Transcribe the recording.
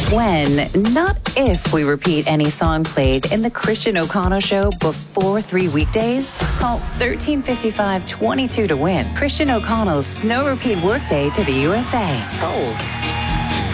When, not if, we repeat any song played in the Christian O'Connell Show before 3 weekdays. Call 1355-22 to win Christian O'Connell's Snow Repeat Workday to the USA. Gold.